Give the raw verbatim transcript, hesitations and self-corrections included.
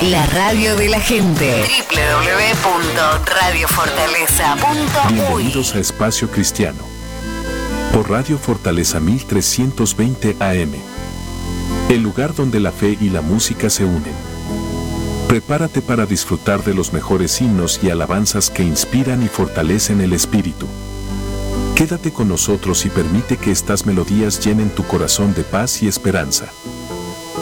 La radio de la gente. doble u doble u doble u punto radio fortaleza punto u y. Bienvenidos a Espacio Cristiano. Por Radio Fortaleza mil trescientos veinte A M. El lugar donde la fe y la música se unen. Prepárate para disfrutar de los mejores himnos y alabanzas que inspiran y fortalecen el espíritu. Quédate con nosotros y permite que estas melodías llenen tu corazón de paz y esperanza.